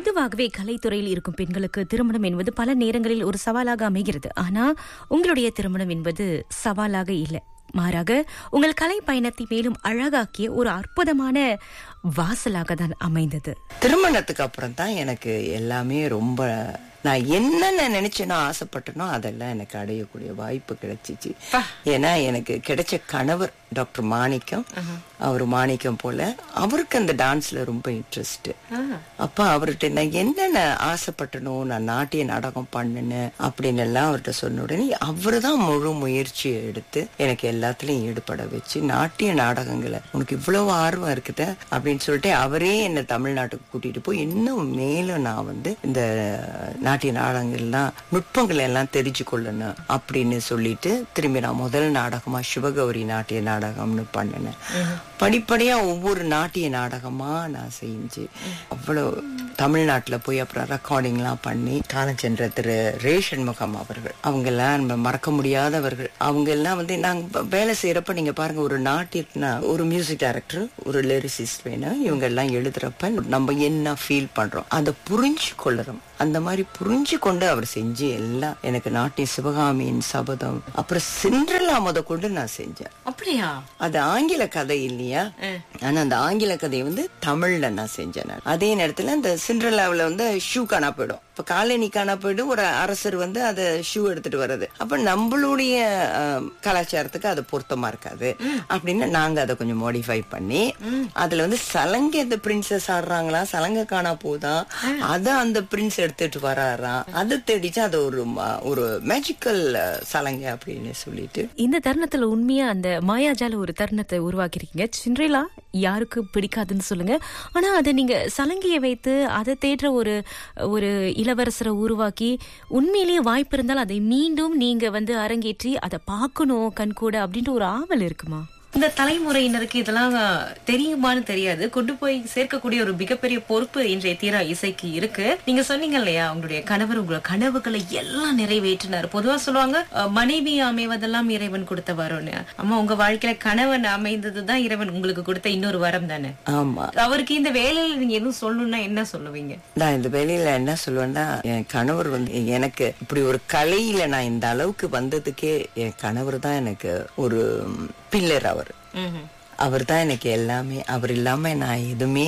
பொதுவாகவே கலைத்துறையில் இருக்கும் பெண்களுக்கு திருமணம் என்பது பல நேரங்களில் ஒரு சவாலாக அமைகிறது. ஆனா உங்களுடைய திருமணம் என்பது சவாலாக இல்லை, மாறாக உங்கள் கலை பயணத்தை மேலும் அழகாக்கிய ஒரு அற்புதமான வாசலாக தான் அமைந்தது. திருமணத்துக்கு அப்புறம் தான் எனக்கு எல்லாமே ரொம்ப நான் என்னென்ன நினைச்சேனோ ஆசைப்பட்டனோ அதெல்லாம் எனக்கு அடையக்கூடிய வாய்ப்பு கிடைச்சிச்சு. ஏன்னா எனக்கு கிடைச்ச கணவர் டாக்டர் மாணிக்கம். அவர் மாணிக்கம் போல அவருக்கு அந்த டான்ஸ்ல ரொம்ப இன்ட்ரெஸ்ட். அப்ப அவர்கிட்ட நான் என்னென்ன ஆசைப்பட்டனோ, நான் நாட்டிய நாடகம் பண்ணினேன் அப்படின்னு எல்லாம் அவர்கிட்ட சொன்ன உடனே அவரு தான் முழு முயற்சியை எடுத்து எனக்கு எல்லாத்துலயும் ஈடுபட வச்சு நாட்டிய நாடகங்களை உனக்கு இவ்வளவு ஆர்வம் இருக்குது அப்படின்னு சொல்லிட்டு அவரே என்னை தமிழ்நாட்டுக்கு கூட்டிட்டு போய் இன்னும் மேலும் நான் வந்து இந்த நாட்டிய நாடகங்கள்லாம் நுட்பங்கள் எல்லாம் தெரிஞ்சு கொள்ளணும் அப்படின்னு சொல்லிட்டு திரும்பி நான் முதல் நாடகமா சிவகௌரி நாட்டிய நாடகம்னு பண்ணினேன். படிப்படியா ஒவ்வொரு நாட்டிய நாடகமா நான் செஞ்சு அவ்வளவு தமிழ்நாட்டுல போய் அப்புறம் ரெக்கார்டிங் எல்லாம் பண்ணி காலம் சென்ற திரு ரேஷன் முகம் அவர்கள், அவங்க எல்லாம் நம்ம மறக்க முடியாதவர்கள். அவங்க எல்லாம் வந்து நாங்க வேலை செய்யறப்ப நீங்க பாருங்க, ஒரு நாட்டியத்துனா ஒரு மியூசிக் டைரக்டர், ஒரு லிரிசிஸ்ட் வேணும். இவங்க எல்லாம் எழுதுறப்ப நம்ம என்ன ஃபீல் பண்றோம் அதை புரிஞ்சு கொள்ளுறோம். அந்த மாதிரி புரிஞ்சு கொண்டு அவர் செஞ்சு எல்லாம் எனக்கு நாட்டிய சிவகாமியின் சபதம் அப்புறம் சிண்ட்ரெல்லா முத கொண்டு நான் செஞ்சேன். அப்படியா? அது ஆங்கில கதை இல்லையா, ஆனா அந்த ஆங்கில கதையை வந்து தமிழ்ல நான் செஞ்சேன். அதே நேரத்துல இந்த சிண்ட்ரெல்லாவில வந்து ஷூ காணா போயிடும். இப்ப காலனி காணா போயிடும், ஒரு அரசர் வந்து அத ஷூ எடுத்துட்டு வர்றது. அப்ப நம்மளுடைய கலாச்சாரத்துக்கு அது பொருத்தமா இருக்காது அப்படின்னு நாங்க அதை கொஞ்சம் மாடிஃபை பண்ணி அதுல வந்து சலங்கை இந்த பிரின்சஸ் ஆடுறாங்களா, சலங்கை காணா போதா, அத அந்த பிரின்ஸ் எடுத்துட்டு வராராம், அது தேடிச்சு அது ஒரு மேஜிக்கல் சலங்கை அப்படின்னு சொல்லிட்டு. இந்த தருணத்துல உண்மையா அந்த மாயாஜால ஒரு தருணத்தை உருவாக்கிருக்கீங்க. சிண்ட்ரெல்லா யாருக்கு பிடிக்காதுன்னு சொல்லுங்க, ஆனா அதை நீங்க சலங்கையை வைத்து அதை தேடுற ஒரு இளவரசரை உருவாக்கி உண்மையிலேயே வாய்ப்பு இருந்தால் அதை மீண்டும் நீங்க வந்து அரங்கேற்றி அதை பார்க்கணும் கண் கூட அப்படின்ற ஒரு ஆவல் இருக்குமா? இந்த தலைமுறையினருக்கு இதெல்லாம் தெரியுமான்னு தெரியாது. கொண்டு போய் சேர்க்கக்கூடிய ஒரு மிகப்பெரிய பொறுப்பு இன்றைய தீரா இசைக்கு இருக்கு. நீங்க சொன்னீங்க இல்லையா, உங்களுடைய கணவர் உங்களோட கனவுகளை எல்லாம் நிறைவேற்றினார். பொதுவா சொல்லுவாங்க மனைவி அமைவதெல்லாம் இறைவன் கொடுத்த வரம்னு. அம்மா, உங்க வாழ்க்கையில கணவன் அமைந்ததுதான் இறைவன் உங்களுக்கு கொடுத்த இன்னொரு வரம் தானே? ஆமா. அவருக்கு இந்த வேலையில நீங்க எதுவும் சொல்லணும்னா என்ன சொல்லுவீங்க? நான் இந்த வேலையில என்ன சொல்லுவேன்னா, என் கணவர் வந்து எனக்கு இப்படி ஒரு கலையில நான் இந்த அளவுக்கு வந்ததுக்கே என் கணவர் தான் எனக்கு ஒரு பில்லர். அவர் தான் எனக்கு எல்லாமே. அவர் இல்லாம நான் எதுவுமே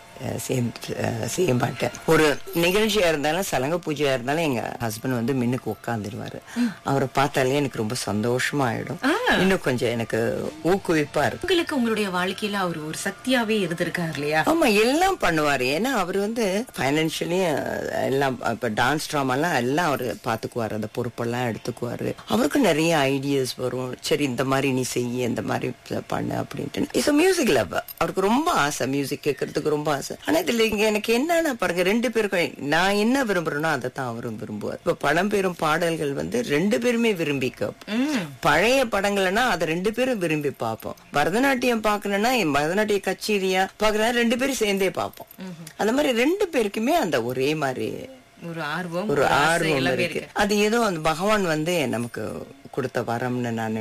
செய்ய மாட்டேன். ஒரு நிகழ்ச்சியா இருந்தாலும் சலங்க பூஜையா இருந்தாலும் எங்க ஹஸ்பண்ட் வந்து மின்னுக்கு உட்காந்துருவாரு. அவரை பார்த்தாலே எனக்கு ரொம்ப சந்தோஷமா ஆயிடும். இன்னும் கொஞ்சம் எனக்கு ஊக்குவிப்பா இருக்கு. உங்களுக்கு உங்களுடைய வாழ்க்கையில அவர் ஒரு சக்தியாவே இருந்திருக்காரு இல்லையா? ஆமா, எல்லாம் பண்ணுவாரு. ஏன்னா அவர் வந்து பைனான்சியலி எல்லாம், இப்ப டான்ஸ் டிராமா எல்லாம் அவரு பாத்துக்குவாரு, அந்த பொறுப்பெல்லாம் எடுத்துக்குவாரு. அவருக்கு நிறைய ஐடியாஸ் வரும். சரி, இந்த மாதிரி நீ செய்ய, இந்த மாதிரி பண்ணு அப்படின்ட்டு. Is music love. அவருக்கு ரொம்ப ஆசை, மியூசிக் கேட்கறதுக்கு ரொம்ப ஆசை. ஆனா இதுல எனக்கு என்னன்னா பாருங்க, ரெண்டு பேருக்கும் நான் என்ன விரும்புறேனோ அதை தான் அவரும் விரும்புவார். இப்ப பழம்பெரும் பாடல்கள் வந்து ரெண்டு பேருமே விரும்பி கேட்போம். பழைய படங்கள்னா அதை ரெண்டு பேரும் விரும்பி பார்ப்போம். பரதநாட்டியம் பாக்கணும்னா பரதநாட்டிய கச்சேரியா பாக்கலாம், ரெண்டு பேரும் சேர்ந்தே பார்ப்போம். அந்த மாதிரி ரெண்டு பேருக்குமே அந்த ஒரே மாதிரி ஒரு ஆர்வம் இருக்கு. அது ஏதோ அந்த பகவான் வந்து நமக்கு கொடுத்த வரம்னு நான்